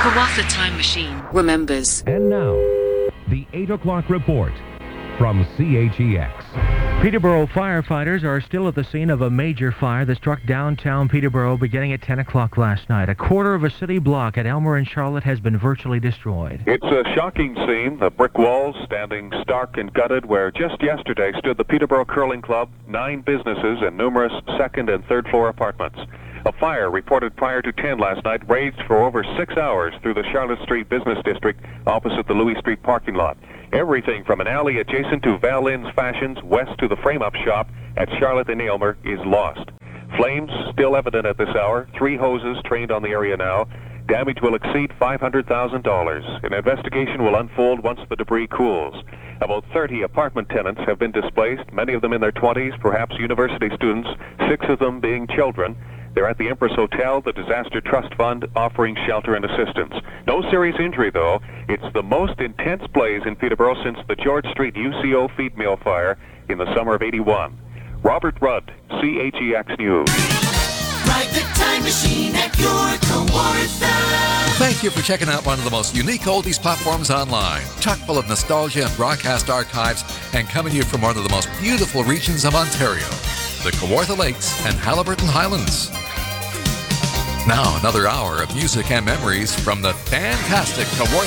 Kawatha Time Machine remembers. And now, the 8 o'clock report from CHEX. Peterborough firefighters are still at the scene of a major fire that struck downtown Peterborough beginning at 10 o'clock last night. A quarter of a city block at Elmer and Charlotte has been virtually destroyed. It's a shocking scene, the brick walls standing stark and gutted where just yesterday stood the Peterborough Curling Club, 9 businesses, and numerous second and third floor apartments. A fire reported prior to 10 last night raged for over 6 hours through the Charlotte Street Business District opposite the Louis Street parking lot. Everything from an alley adjacent to Val Lynn's Fashions west to the frame-up shop at Charlotte and Aylmer is lost. Flames still evident at this hour. 3 hoses trained on the area now. Damage will exceed $500,000. An investigation will unfold once the debris cools. About 30 apartment tenants have been displaced, many of them in their 20s, perhaps university students, 6 of them being children. They're at the Empress Hotel, the Disaster Trust Fund, offering shelter and assistance. No serious injury, though. It's the most intense blaze in Peterborough since the George Street UCO feed mill fire in the summer of '81. Robert Rudd, CHEX News. Ride the time machine at your Kawatha. Thank you for checking out one of the most unique oldies platforms online. Chock full of nostalgia and broadcast archives, and coming to you from one of the most beautiful regions of Ontario, the Kawartha Lakes and Haliburton Highlands. Now another hour of music and memories from the fantastic Kawartha